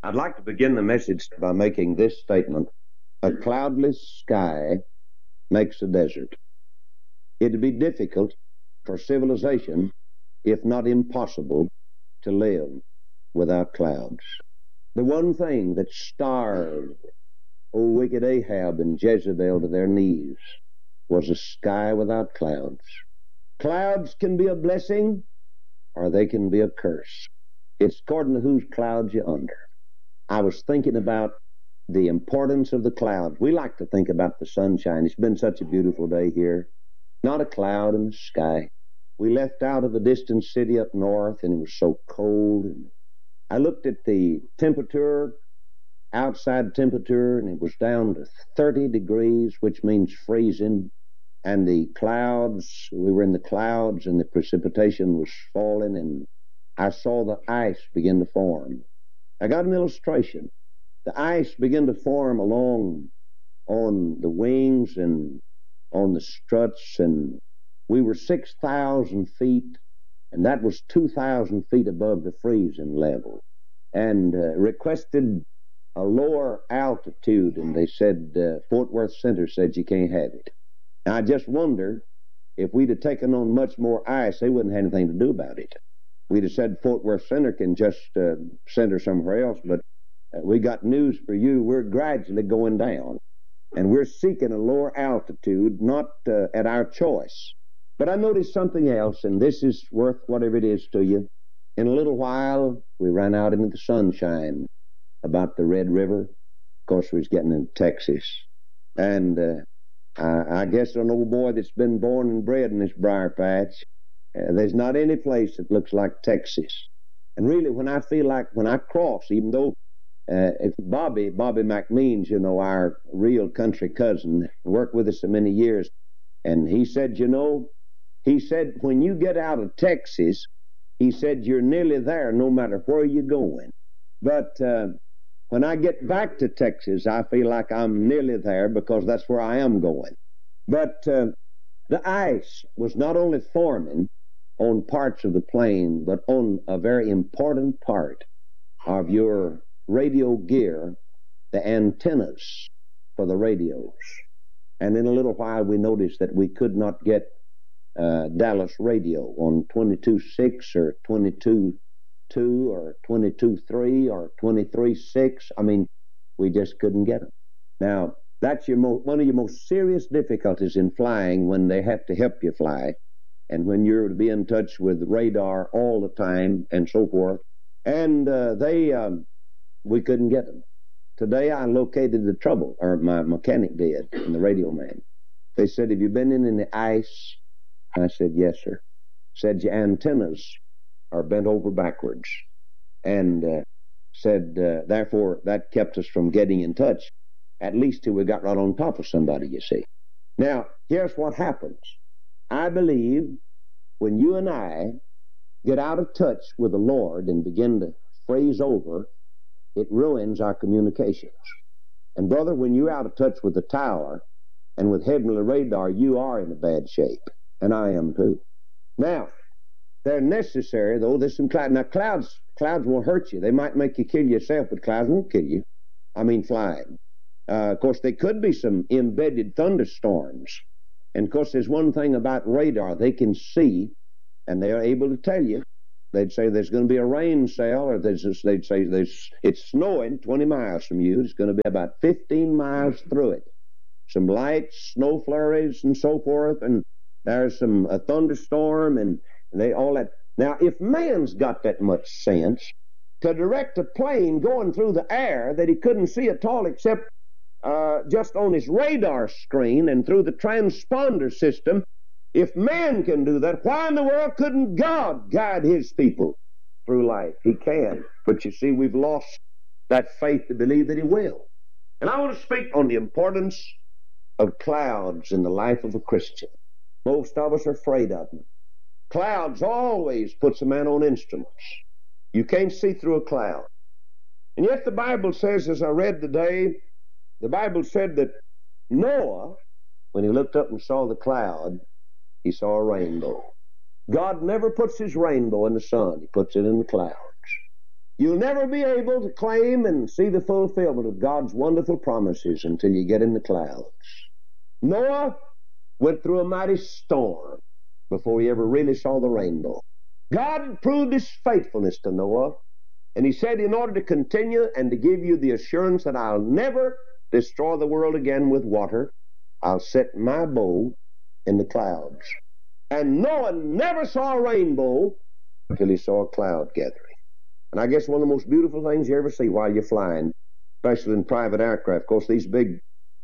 I'd like to begin the message by making this statement. A cloudless sky makes a desert. It'd be difficult for civilization, if not impossible, to live without clouds. The one thing that starved old wicked Ahab and Jezebel to their knees was a sky without clouds. Clouds can be a blessing or they can be a curse. It's according to whose clouds you're under. I was thinking about the importance of the clouds. We like to think about the sunshine. It's been such a beautiful day here. Not a cloud in the sky. We left out of a distant city up north, and it was so cold. And I looked at the temperature, outside temperature, and it was down to 30 degrees, which means freezing. And the clouds, we were in the clouds, and the precipitation was falling, and I saw the ice begin to form. I got an illustration. The ice began to form along on the wings and on the struts, and we were 6,000 feet, and that was 2,000 feet above the freezing level, and requested a lower altitude, and they said, Fort Worth Center said you can't have it. Now, I just wonder if we'd have taken on much more ice, they wouldn't have anything to do about it. We'd have said Fort Worth Center can just send her somewhere else, but we got news for you. We're gradually going down, and we're seeking a lower altitude, not at our choice. But I noticed something else, and this is worth whatever it is to you. In a little while, we ran out into the sunshine about the Red River. Of course, we was getting into Texas. And I guess an old boy that's been born and bred in this briar patch, there's not any place that looks like Texas. And really, when I cross, even though if Bobby McMeans, our real country cousin, worked with us so many years, and he said, when you get out of Texas, he said, you're nearly there no matter where you're going. But when I get back to Texas, I feel like I'm nearly there because that's where I am going. But the ice was not only forming on parts of the plain, but on a very important part of your radio gear, the antennas for the radios. And in a little while, we noticed that we could not get Dallas radio on 22.6 or 22.2 or 22.3 or 23.6. I mean, we just couldn't get them. Now, that's one of your most serious difficulties in flying when they have to help you fly, and when you're to be in touch with radar all the time and so forth. And we couldn't get them. Today I located the trouble, or my mechanic did, and the radio man. They said, have you been in the ice? I said, yes, sir. Said, your antennas are bent over backwards. And said, therefore, that kept us from getting in touch, at least till we got right on top of somebody, you see. Now, here's what happens. I believe when you and I get out of touch with the Lord and begin to freeze over, it ruins our communications. And brother, when you're out of touch with the tower and with heavenly radar, you are in a bad shape. And I am too. Now, they're necessary, though. There's some clouds. Now, clouds won't hurt you. They might make you kill yourself, but clouds won't kill you. I mean, flying. Of course, there could be some embedded thunderstorms. And, of course, there's one thing about radar. They can see, and they are able to tell you. They'd say there's going to be a rain cell, or they'd say it's snowing 20 miles from you. It's going to be about 15 miles through it. Some light snow flurries and so forth, and there's a thunderstorm, and they all that. Now, if man's got that much sense to direct a plane going through the air that he couldn't see at all except just on his radar screen and through the transponder system, if man can do that, why in the world couldn't God guide his people through life? He can. But you see, we've lost that faith to believe that he will. And I want to speak on the importance of clouds in the life of a Christian. Most of us are afraid of them. Clouds always puts a man on instruments. You can't see through a cloud. And yet the Bible says, as I read today, the Bible said that Noah, when he looked up and saw the cloud, he saw a rainbow. God never puts his rainbow in the sun. He puts it in the clouds. You'll never be able to claim and see the fulfillment of God's wonderful promises until you get in the clouds. Noah went through a mighty storm before he ever really saw the rainbow. God proved his faithfulness to Noah, and he said, in order to continue and to give you the assurance that I'll never destroy the world again with water, I'll set my bow in the clouds. And Noah never saw a rainbow until he saw a cloud gathering. And I guess one of the most beautiful things you ever see while you're flying, especially in private aircraft, of course, these big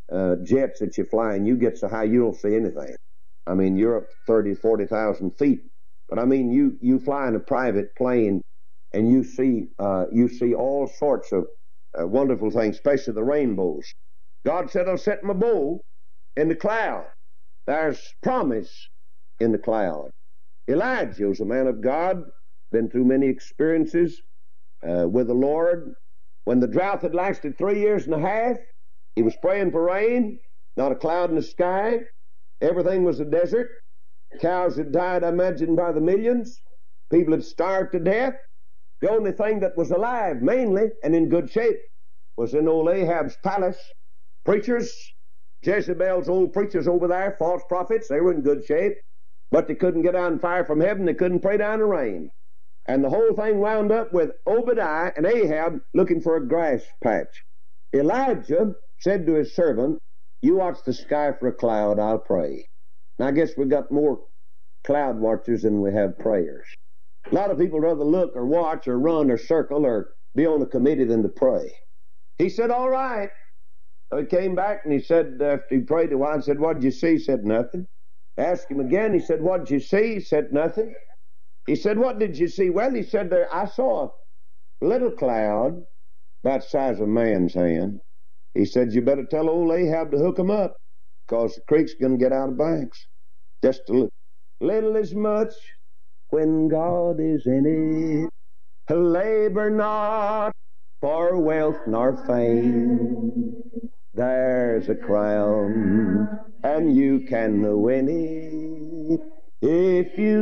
jets that you're flying, you get so high you don't see anything. I mean, you're up 30, 40,000 feet. But I mean, you fly in a private plane and you see all sorts of wonderful things, especially the rainbows. God said, I'll set my bow in the cloud. There's promise in the cloud. Elijah was a man of God, been through many experiences with the Lord. When the drought had lasted 3 years and a half, he was praying for rain, not a cloud in the sky. Everything was a desert. Cows had died, I imagine, by the millions. People had starved to death. The only thing that was alive, mainly, and in good shape, was in old Ahab's palace. Preachers, Jezebel's old preachers over there, false prophets, they were in good shape, but they couldn't get down fire from heaven. They couldn't pray down the rain. And the whole thing wound up with Obadiah and Ahab looking for a grass patch. Elijah said to his servant, you watch the sky for a cloud, I'll pray. And I guess we've got more cloud watchers than we have prayers. A lot of people rather look or watch or run or circle or be on a committee than to pray. He said, all right. So he came back and he said, after he prayed a while, he said, what did you see? He said, nothing. Asked him again. He said, what did you see? He said, nothing. He said, what did you see? Well, he said, I saw a little cloud about the size of a man's hand. He said, you better tell old Ahab to hook him up, because the creek's going to get out of banks. Just a little is much when God is in it. Labor not for wealth nor fame. There's a crown, and you can win it if you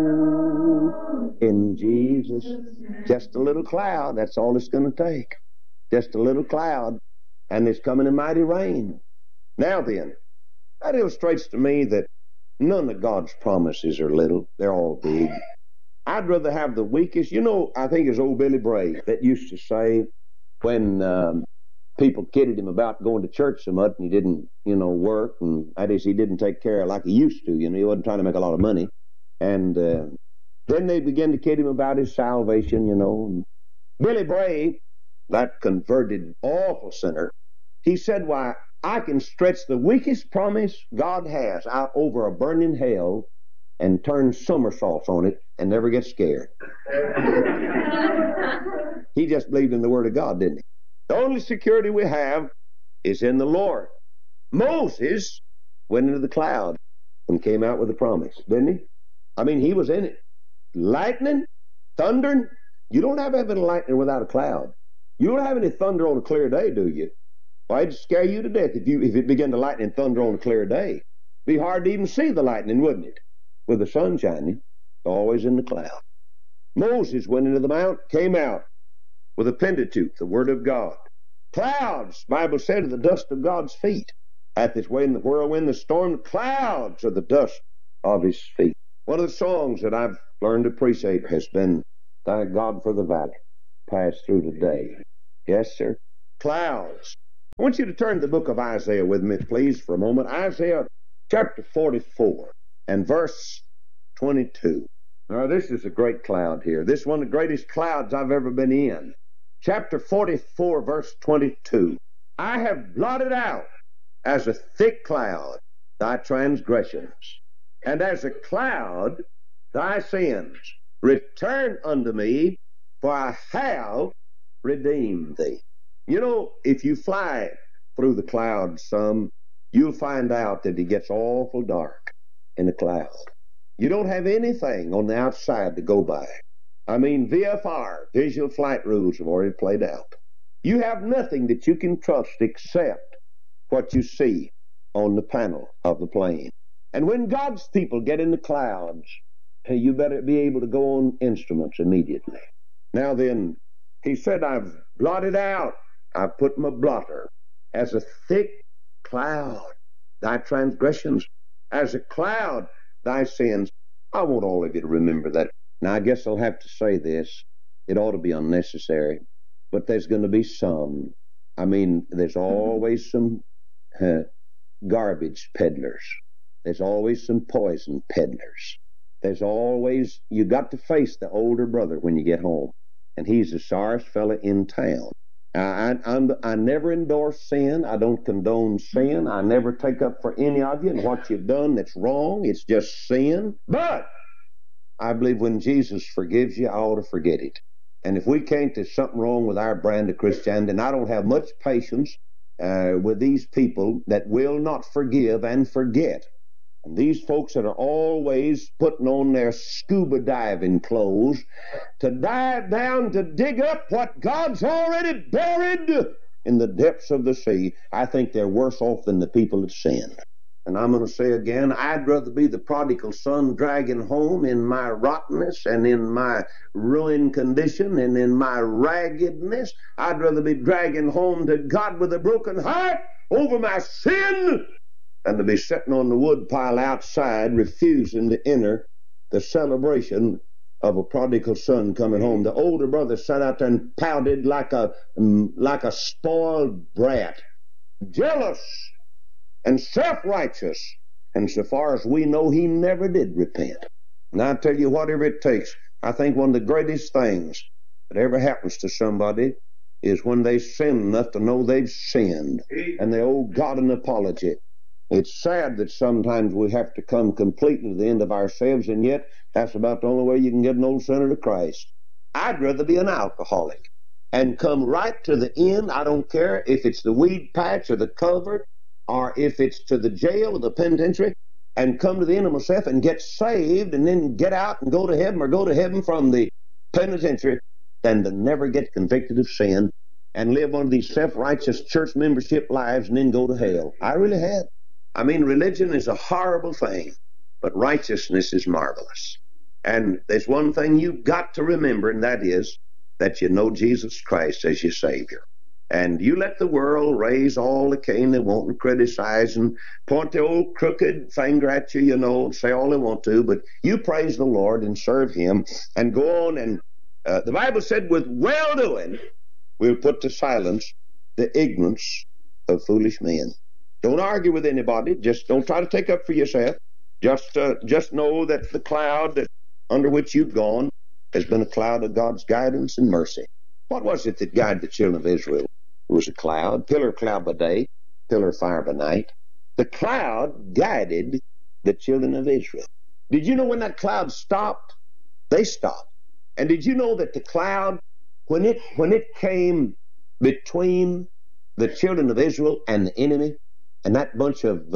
go in Jesus. Just a little cloud, that's all it's going to take. Just a little cloud, and there's coming a mighty rain. Now then, that illustrates to me that none of God's promises are little. They're all big. I'd rather have the weakest. You know, I think it's old Billy Bray that used to say when people kidded him about going to church so much and he didn't, work, and that is, he didn't take care of like he used to. He wasn't trying to make a lot of money. And then they began to kid him about his salvation, And Billy Bray, that converted awful sinner, he said, why, I can stretch the weakest promise God has out over a burning hell and turn somersaults on it and never get scared. He just believed in the Word of God, didn't he? The only security we have is in the Lord. Moses went into the cloud and came out with a promise, didn't he? I mean, he was in it. Lightning, thundering. You don't have any lightning without a cloud. You don't have any thunder on a clear day, do you? Why, it'd scare you to death if it began to lighten and thunder on a clear day. It'd be hard to even see the lightning, wouldn't it? With the sun shining, always in the cloud. Moses went into the mount, came out with a Pentateuch, the Word of God. Clouds, the Bible said, are the dust of God's feet. At this way in the whirlwind, the storm, clouds are the dust of his feet. One of the songs that I've learned to appreciate has been, thank God for the valley, pass through the day. Yes, sir. Clouds. I want you to turn to the book of Isaiah with me, please, for a moment. Isaiah chapter 44 and verse 22. Now, this is a great cloud here. This is one of the greatest clouds I've ever been in. Chapter 44, verse 22. I have blotted out as a thick cloud thy transgressions, and as a cloud thy sins. Return unto me, for I have redeemed thee. If you fly through the clouds some, you'll find out that it gets awful dark in the cloud. You don't have anything on the outside to go by. I mean, VFR, visual flight rules, have already played out. You have nothing that you can trust except what you see on the panel of the plane. And when God's people get in the clouds, you better be able to go on instruments immediately. Now then, He said, I've blotted out, I've put my blotter as a thick cloud, thy transgressions, as a cloud, thy sins. I want all of you to remember that. Now, I guess I'll have to say this. It ought to be unnecessary, but there's going to be some. I mean, there's always some garbage peddlers. There's always some poison peddlers. There's always, you got to face the older brother when you get home, and he's the sorriest fella in town. I never endorse sin. I don't condone sin. I never take up for any of you and what you've done that's wrong. It's just sin. But I believe when Jesus forgives you, I ought to forget it. And if we can't, there's something wrong with our brand of Christianity. And I don't have much patience with these people that will not forgive and forget. And these folks that are always putting on their scuba diving clothes to dive down to dig up what God's already buried in the depths of the sea, I think they're worse off than the people that sinned. And I'm going to say again, I'd rather be the prodigal son dragging home in my rottenness and in my ruined condition and in my raggedness. I'd rather be dragging home to God with a broken heart over my sin than to be sitting on the wood pile outside refusing to enter the celebration of a prodigal son coming home. The older brother sat out there and pouted like a spoiled brat, jealous and self-righteous. And so far as we know, he never did repent. And I tell you, whatever it takes, I think one of the greatest things that ever happens to somebody is when they sin enough to know they've sinned and they owe God an apology. It's sad that sometimes we have to come completely to the end of ourselves, and yet that's about the only way you can get an old sinner to Christ. I'd rather be an alcoholic and come right to the end. I don't care if it's the weed patch or the covert, or if it's to the jail or the penitentiary, and come to the end of myself and get saved and then get out and go to heaven, or go to heaven from the penitentiary, than to never get convicted of sin and live one of these self-righteous church membership lives and then go to hell. I really had. I mean, religion is a horrible thing, but righteousness is marvelous. And there's one thing you've got to remember, and that is that you know Jesus Christ as your Savior. And you let the world raise all the cane they want and criticize and point their old crooked finger at you, you know, and say all they want to, but you praise the Lord and serve Him and go on. And the Bible said, with well-doing, we'll put to silence the ignorance of foolish men. Don't argue with anybody. Just don't try to take up for yourself. Just know that the cloud under which you've gone has been a cloud of God's guidance and mercy. What was it that guided the children of Israel? It was a cloud, pillar of cloud by day, pillar of fire by night. The cloud guided the children of Israel. Did you know when that cloud stopped? They stopped. And did you know that the cloud, when it came between the children of Israel and the enemy, and that bunch of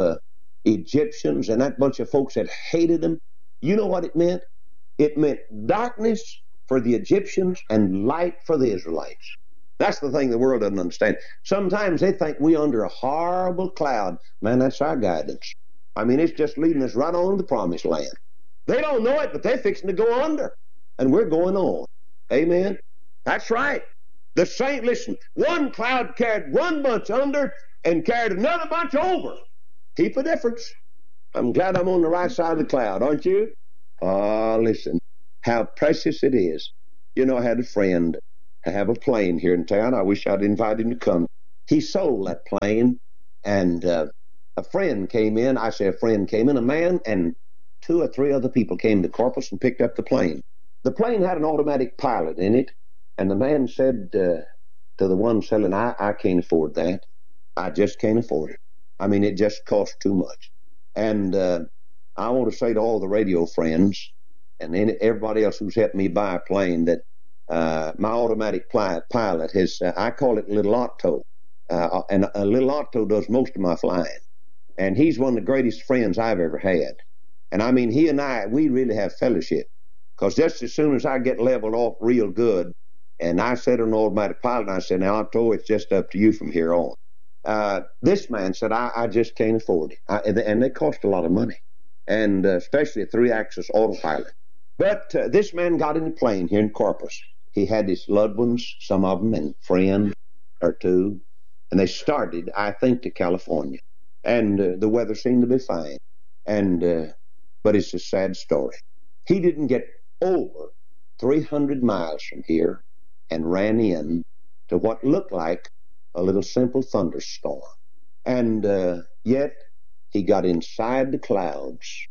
Egyptians and that bunch of folks that hated them, you know what it meant? It meant darkness for the Egyptians and light for the Israelites. That's the thing the world doesn't understand. Sometimes they think we're under a horrible cloud. Man, that's our guidance. I mean, it's just leading us right on to the promised land. They don't know it, but they're fixing to go under. And we're going on. Amen? That's right. The saint, listen, one cloud carried one bunch under and carried another bunch over. Keep a difference. I'm glad I'm on the right side of the cloud, aren't you? Listen, how precious it is. You know, I had a friend have a plane here in town. I wish I'd invited him to come. He sold that plane, and a friend came in. I say a friend came in, a man and 2 or 3 other people came to Corpus and picked up the plane. The plane had an automatic pilot in it, and the man said to the one selling, I can't afford that. I just can't afford it. I mean, it just costs too much. And I want to say to all the radio friends and everybody else who's helped me buy a plane that my automatic pilot has, I call it Little Otto. And Little Otto does most of my flying. And he's one of the greatest friends I've ever had. And I mean, he and I, we really have fellowship. Because just as soon as I get leveled off real good, and I said an automatic pilot, and I said, now, Otto, it's just up to you from here on. This man said, I just can't afford it. And they cost a lot of money, and especially a 3-axis autopilot. But this man got in the plane here in Corpus, he had his loved ones, some of them, and friend or two, and they started, I think, to California. And the weather seemed to be fine. But it's a sad story. He didn't get over 300 miles from here and ran in to what looked like a little simple thunderstorm. And yet he got inside the clouds.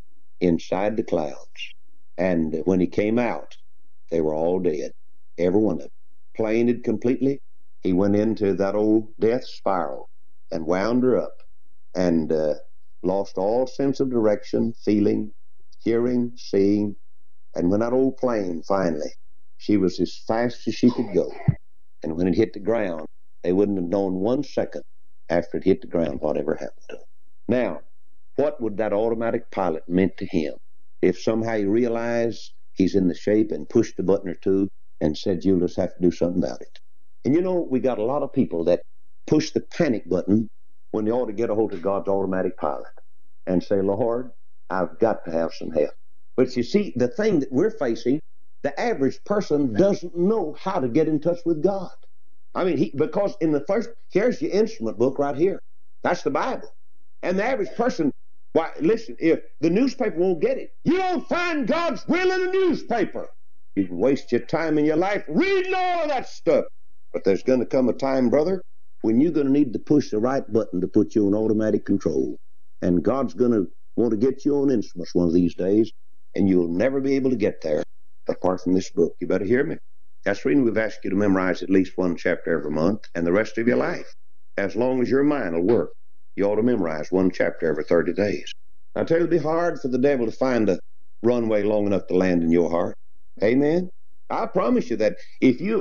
And when he came out, they were all dead, every one of them. Planed completely. He went into that old death spiral and wound her up and lost all sense of direction, feeling, hearing, seeing. And when that old plane finally, she was as fast as she could go. And when it hit the ground, they wouldn't have known 1 second after it hit the ground whatever happened to him. Now, what would that automatic pilot meant to him if somehow he realized he's in the shape and pushed a button or two and said, you'll just have to do something about it? And you know, we got a lot of people that push the panic button when they ought to get a hold of God's automatic pilot and say, Lord, I've got to have some help. But you see, the thing that we're facing, the average person doesn't know how to get in touch with God. I mean, because in the first, here's your instrument book right here. That's the Bible. And the average person, why, listen, if the newspaper won't get it, you don't find God's will in a newspaper. You can waste your time in your life reading all of that stuff. But there's going to come a time, brother, when you're going to need to push the right button to put you on automatic control. And God's going to want to get you on instruments one of these days, and you'll never be able to get there apart from this book. You better hear me. That's the reason we've asked you to memorize at least one chapter every month and the rest of your life. As long as your mind will work, you ought to memorize one chapter every 30 days. I tell you, it'll be hard for the devil to find a runway long enough to land in your heart. Amen? I promise you that if you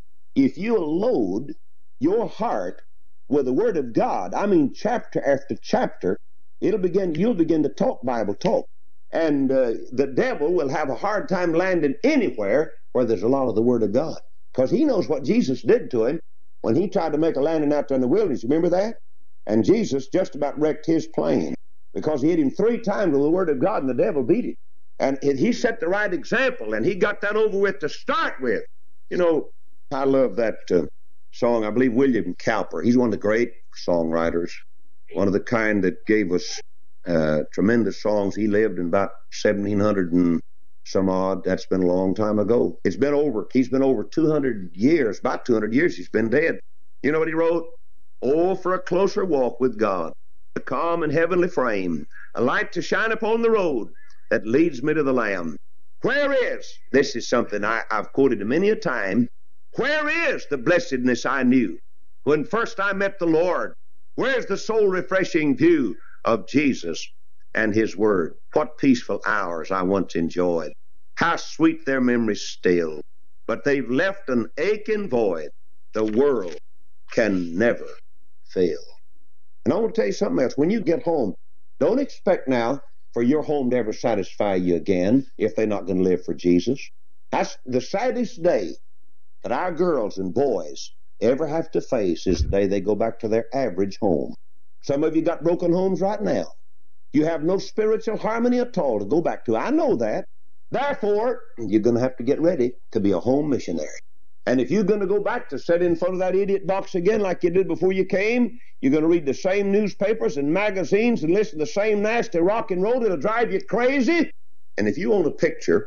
load your heart with the Word of God, I mean chapter after chapter, you'll begin to talk Bible talk. And the devil will have a hard time landing anywhere where there's a lot of the Word of God. Because he knows what Jesus did to him when he tried to make a landing out there in the wilderness. Remember that? And Jesus just about wrecked his plane because he hit him 3 times with the Word of God and the devil beat him. And he set the right example, and he got that over with to start with. You know, I love that song. I believe William Cowper, he's one of the great songwriters, one of the kind that gave us tremendous songs. He lived in about 1700 and some odd. That's been a long time ago. He's been over 200 years, about 200 years he's been dead. You know what he wrote? Oh, for a closer walk with God, a calm and heavenly frame, a light to shine upon the road that leads me to the Lamb. Where is, this is something I've quoted many a time, where is the blessedness I knew when first I met the Lord? Where's the soul-refreshing view of Jesus and His Word? What peaceful hours I once enjoyed. How sweet their memories still. But they've left an aching void the world can never fill. And I want to tell you something else. When you get home, don't expect now for your home to ever satisfy you again if they're not going to live for Jesus. That's the saddest day that our girls and boys ever have to face is the day they go back to their average home. Some of you got broken homes right now. You have no spiritual harmony at all to go back to. I know that. Therefore, you're going to have to get ready to be a home missionary. And if you're going to go back to sit in front of that idiot box again like you did before you came, you're going to read the same newspapers and magazines and listen to the same nasty rock and roll. It'll drive you crazy. And if you want a picture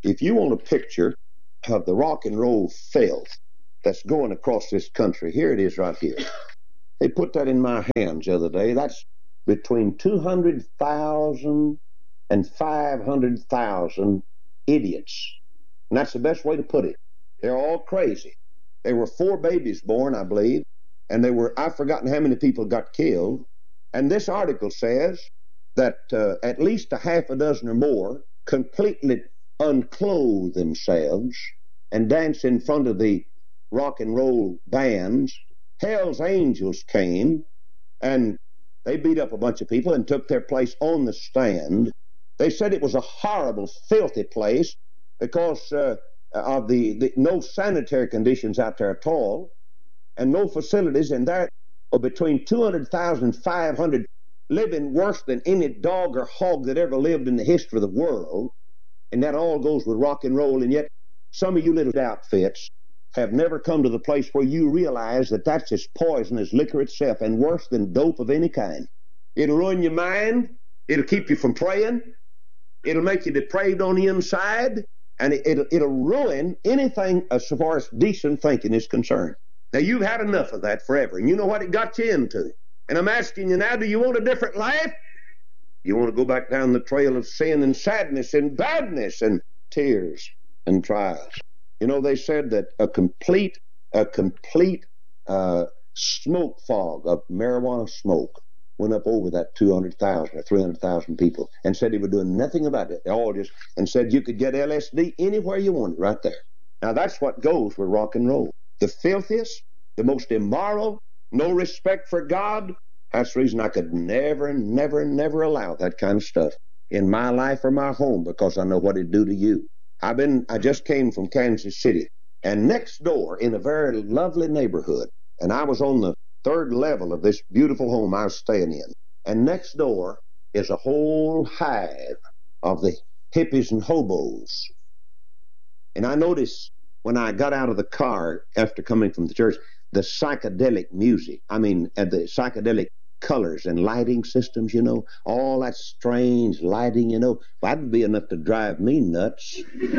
of the rock and roll filth that's going across this country, here it is right here. They put that in my hands the other day. That's between 200,000 and 500,000 idiots. And that's the best way to put it. They're all crazy. There were 4 babies born, I believe, and I've forgotten how many people got killed. And this article says that at least a half a dozen or more completely unclothe themselves and dance in front of the rock and roll bands. Hell's Angels came, and they beat up a bunch of people and took their place on the stand. They said it was a horrible, filthy place because of the no sanitary conditions out there at all, and no facilities, and there are between 200,000 and 500 living worse than any dog or hog that ever lived in the history of the world, and that all goes with rock and roll, and yet some of you little outfits have never come to the place where you realize that that's as poison as liquor itself and worse than dope of any kind. It'll ruin your mind. It'll keep you from praying. It'll make you depraved on the inside. And it'll ruin anything as far as decent thinking is concerned. Now, you've had enough of that forever, and you know what it got you into. And I'm asking you now, do you want a different life? You want to go back down the trail of sin and sadness and badness and tears and trials? You know, they said that a complete smoke fog of marijuana smoke went up over that 200,000 or 300,000 people and said they were doing nothing about it. They all just, and said you could get LSD anywhere you wanted right there. Now, that's what goes with rock and roll. The filthiest, the most immoral, no respect for God. That's the reason I could never allow that kind of stuff in my life or my home, because I know what it'd do to you. I just came from Kansas City, and next door in a very lovely neighborhood, and I was on the third level of this beautiful home I was staying in, and next door is a whole hive of the hippies and hobos. And I noticed when I got out of the car after coming from the church, the psychedelic music, the psychedelic colors and lighting systems, all that strange lighting, that'd be enough to drive me nuts.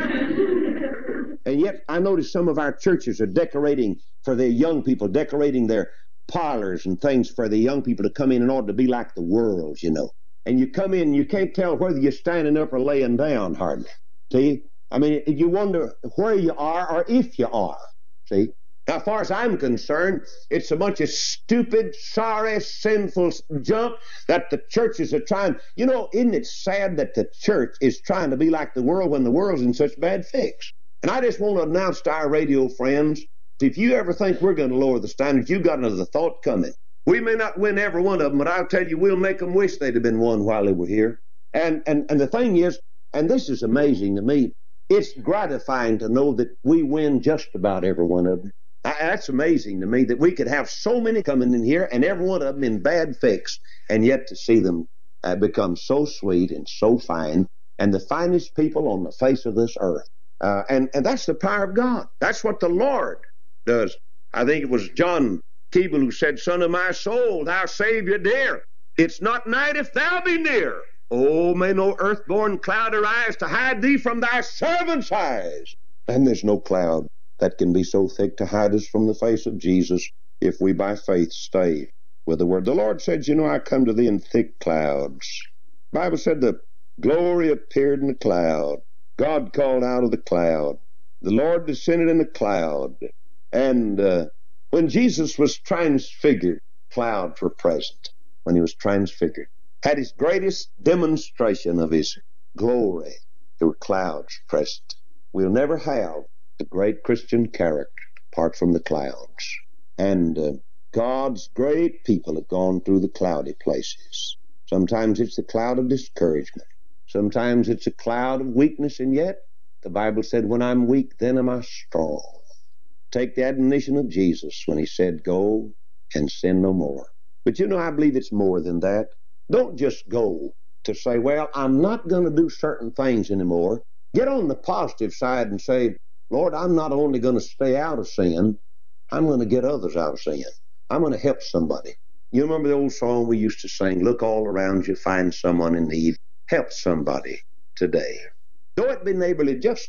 And yet I noticed some of our churches are decorating for their young people, decorating their parlors and things for the young people to come in order to be like the world, And you come in, you can't tell whether you're standing up or laying down hardly. See? You wonder where you are or if you are. See? Now, as far as I'm concerned, it's a bunch of stupid, sorry, sinful junk that the churches are trying. Isn't it sad that the church is trying to be like the world when the world's in such bad fix? And I just want to announce to our radio friends, if you ever think we're going to lower the standards, you've got another thought coming. We may not win every one of them, but I'll tell you, we'll make them wish they'd have been won while they were here. And the thing is, and this is amazing to me, it's gratifying to know that we win just about every one of them. That's amazing to me that we could have so many coming in here and every one of them in bad fix, and yet to see them become so sweet and so fine and the finest people on the face of this earth. And that's the power of God. That's what the Lord does. I think it was John Keble who said, "Son of my soul, thou Savior dear, it's not night if thou be near. Oh, may no earth-born cloud arise to hide thee from thy servant's eyes." And there's no cloud that can be so thick to hide us from the face of Jesus if we by faith stay with the Word. The Lord said, I come to thee in thick clouds. The Bible said the glory appeared in the cloud. God called out of the cloud. The Lord descended in the cloud. And when Jesus was transfigured, clouds were present. When he was transfigured, had his greatest demonstration of his glory, there were clouds present. We'll never have the great Christian character apart from the clouds. And God's great people have gone through the cloudy places. Sometimes it's the cloud of discouragement. Sometimes it's a cloud of weakness, and yet the Bible said, when I'm weak, then am I strong. Take the admonition of Jesus when he said, go and sin no more. But I believe it's more than that. Don't just go to say, well, I'm not going to do certain things anymore. Get on the positive side and say, Lord, I'm not only going to stay out of sin, I'm going to get others out of sin. I'm going to help somebody. You remember the old song we used to sing, look all around you, find someone in need. Help somebody today. Though it be neighborly, just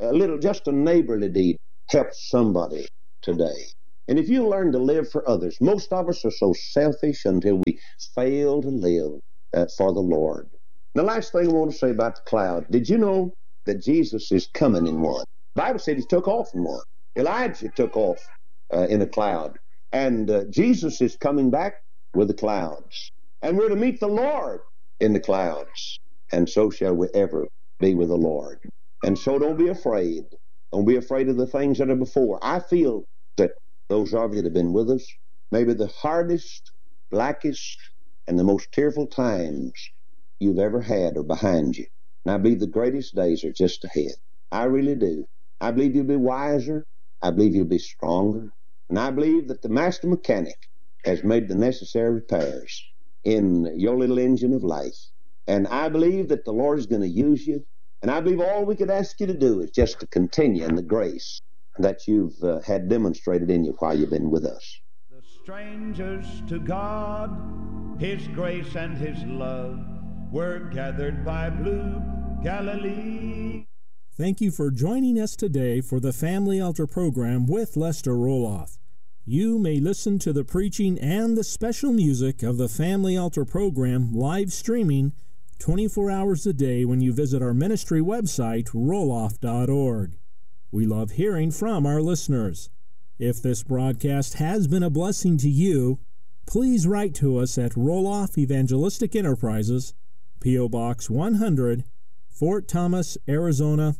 a neighborly deed. Help somebody today. And if you learn to live for others, most of us are so selfish until we fail to live for the Lord. The last thing I want to say about the cloud, did you know that Jesus is coming in one? The Bible said he took off in one. Elijah took off in a cloud. And Jesus is coming back with the clouds. And we're to meet the Lord in the clouds. And so shall we ever be with the Lord. And so don't be afraid. Don't be afraid of the things that are before. I feel that those of you that have been with us, maybe the hardest, blackest, and the most tearful times you've ever had are behind you. And I believe the greatest days are just ahead. I really do. I believe you'll be wiser. I believe you'll be stronger. And I believe that the master mechanic has made the necessary repairs in your little engine of life. And I believe that the Lord is going to use you. And I believe all we could ask you to do is just to continue in the grace that you've had demonstrated in you while you've been with us. The strangers to God, His grace and His love were gathered by blue Galilee. Thank you for joining us today for the Family Altar program with Lester Roloff. You may listen to the preaching and the special music of the Family Altar program live streaming 24 hours a day when you visit our ministry website, roloff.org. We love hearing from our listeners. If this broadcast has been a blessing to you, please write to us at Roloff Evangelistic Enterprises, P.O. Box 100, Fort Thomas, Arizona,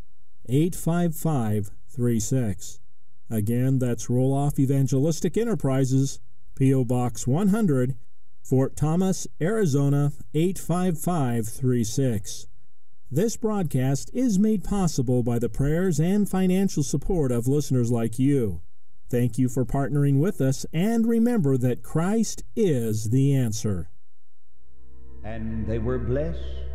85536. Again, that's Roloff Evangelistic Enterprises, P.O. Box 100, Fort Thomas, Arizona, 85536. This broadcast is made possible by the prayers and financial support of listeners like you. Thank you for partnering with us, and remember that Christ is the answer. And they were blessed